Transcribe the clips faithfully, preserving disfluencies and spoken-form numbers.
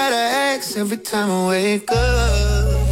gotta ask every time I wake up.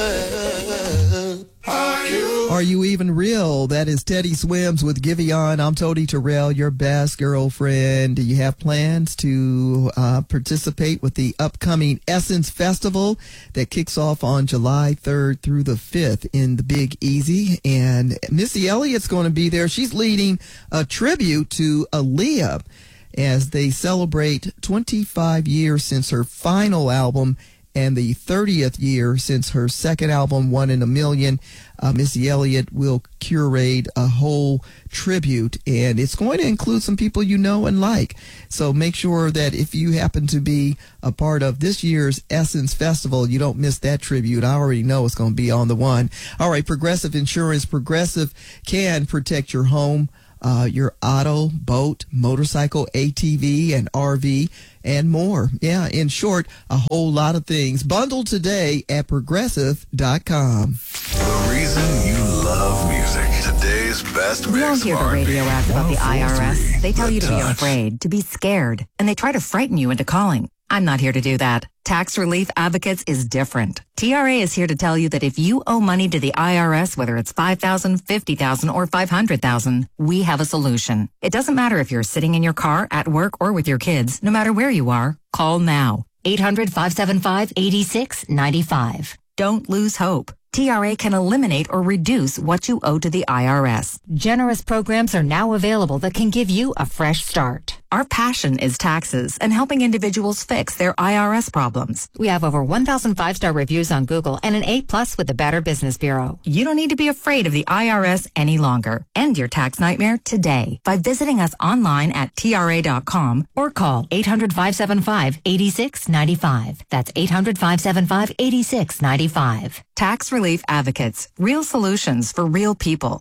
Are you? Are you even real? That is Teddy Swims with Giveon. I'm Tony Terrell, your best girlfriend. Do you have plans to uh, participate with the upcoming Essence Festival that kicks off on July third through the fifth in the Big Easy? And Missy Elliott's going to be there. She's leading a tribute to Aaliyah as they celebrate twenty-five years since her final album and the thirtieth year since her second album, One in a Million. Uh, Missy Elliott will curate a whole tribute, and it's going to include some people you know and like. So make sure that if you happen to be a part of this year's Essence Festival, you don't miss that tribute. I already know it's going to be on the one. All right, Progressive Insurance. Progressive can protect your home, Uh, your auto, boat, motorcycle, A T V, and R V, and more. Yeah, in short, a whole lot of things. Bundle today at progressive dot com. The reason you love music. Today's best mix. We all hear the radio ads about the I R S. They tell you to be Touch. afraid, to be scared, and they try to frighten you into calling. I'm not here to do that. Tax Relief Advocates is different. T R A is here to tell you that if you owe money to the I R S, whether it's five thousand dollars, fifty thousand dollars, or five hundred thousand dollars, we have a solution. It doesn't matter if you're sitting in your car, at work, or with your kids. No matter where you are, call now. eight hundred, five seven five, eight six nine five. Don't lose hope. T R A can eliminate or reduce what you owe to the I R S. Generous programs are now available that can give you a fresh start. Our passion is taxes and helping individuals fix their I R S problems. We have over one thousand five-star reviews on Google and an A plus with the Better Business Bureau. You don't need to be afraid of the I R S any longer. End your tax nightmare today by visiting us online at T R A dot com or call eight hundred, five seven five, eight six nine five. That's eight hundred, five seven five, eight six nine five. Tax Relief Advocates. Real solutions for real people.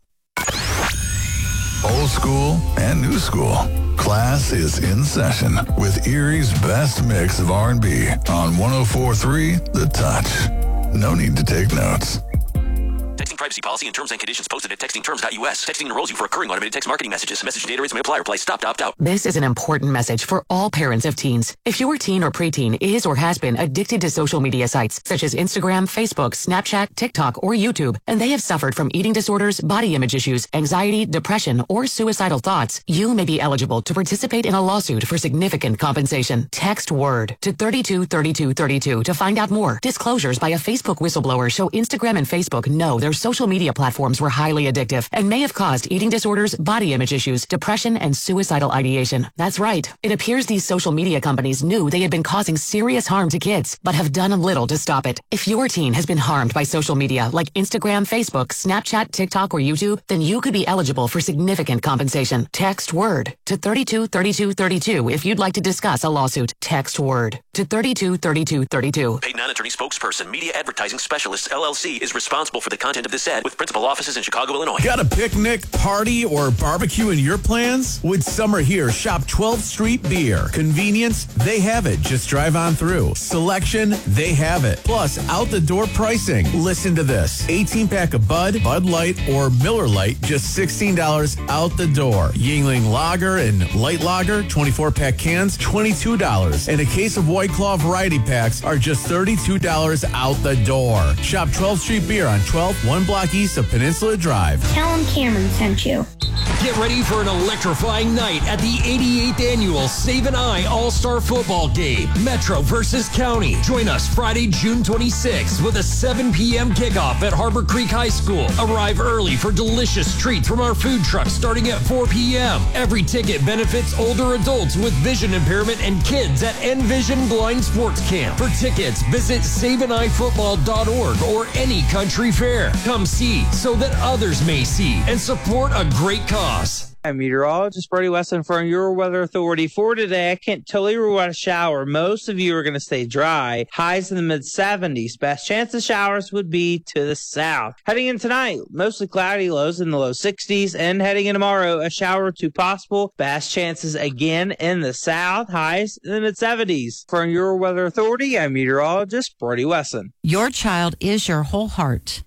Old school and new school. Class is in session with Erie's best mix of R and B on one oh four point three The Touch. No need to take notes. Texting privacy policy and terms and conditions posted at texting terms dot U S. Texting enrolls you for recurring automated text marketing messages. Message data rates may apply. Reply stop to opt out. This is an important message for all parents of teens. If your teen or preteen is or has been addicted to social media sites such as Instagram, Facebook, Snapchat, TikTok, or YouTube, and they have suffered from eating disorders, body image issues, anxiety, depression, or suicidal thoughts, you may be eligible to participate in a lawsuit for significant compensation. Text WORD to thirty-two thirty-two thirty-two to find out more. Disclosures by a Facebook whistleblower show Instagram and Facebook know their social media platforms were highly addictive and may have caused eating disorders, body image issues, depression, and suicidal ideation. That's right. It appears these social media companies knew they had been causing serious harm to kids, but have done little to stop it. If your teen has been harmed by social media like Instagram, Facebook, Snapchat, TikTok, or YouTube, then you could be eligible for significant compensation. Text WORD to thirty-two thirty-two thirty-two if you'd like to discuss a lawsuit. Text WORD to thirty-two thirty-two thirty-two. Paid non-attorney spokesperson, Media Advertising Specialists, L L C, is responsible for the content of this ad with principal offices in Chicago, Illinois. Got a picnic, party, or barbecue in your plans? With summer here, shop twelfth Street Beer. Convenience, they have it. Just drive on through. Selection, they have it. Plus, out-the-door pricing. Listen to this. eighteen-pack of Bud, Bud Light, or Miller Lite, just sixteen dollars out the door. Yingling Lager and Light Lager, twenty-four-pack cans, twenty-two dollars. And a case of White Claw variety packs are just thirty-two dollars out the door. Shop twelfth Street Beer on twelfth, one block east of Peninsula Drive. Tell them Cameron sent you. Get ready for an electrifying night at the eighty-eighth Annual Save an Eye All-Star Football Game. Metro versus County. Join us Friday, June twenty-sixth with a seven p.m. kickoff at Harbor Creek High School. Arrive early for delicious treats from our food truck starting at four p.m. Every ticket benefits older adults with vision impairment and kids at Envision Blind Sports Camp. For tickets, visit save an eye football dot org or any country fair. Come see so that others may see and support a great cause. I'm meteorologist Brody Weston from your Weather Authority. For today, I can't totally rule out a shower. Most of you are going to stay dry. Highs in the mid seventies. Best chance of showers would be to the south. Heading in tonight, mostly cloudy, lows in the low sixties. And heading in tomorrow, a shower or two possible. Best chances again in the south. Highs in the mid seventies. From your Weather Authority, I'm meteorologist Brody Weston. Your child is your whole heart.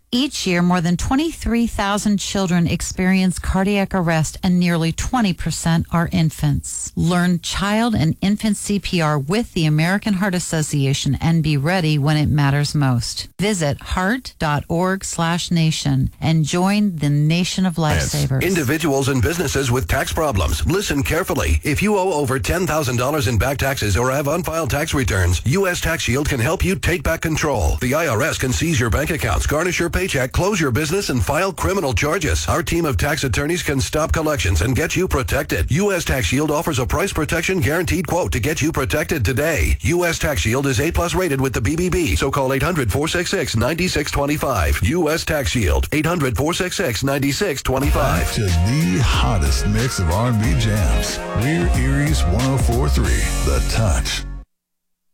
Each year, more than twenty-three thousand children experience cardiac arrest and nearly twenty percent are infants. Learn child and infant C P R with the American Heart Association and be ready when it matters most. Visit heart.org slash nation and join the nation of lifesavers. Individuals and businesses with tax problems, listen carefully. If you owe over ten thousand dollars in back taxes or have unfiled tax returns, U S Tax Shield can help you take back control. The I R S can seize your bank accounts, garnish your paycheck, close your business, and file criminal charges. Our team of tax attorneys can stop collections and get you protected. U S Tax Shield offers a price protection guaranteed quote to get you protected today. U S Tax Shield is A plus rated with the B B B, so call eight hundred, four six six, nine six two five. U S Tax Shield, eight hundred, four six six, nine six two five. Back to the hottest mix of R and B jams. We're Erie's one oh four point three, The Touch.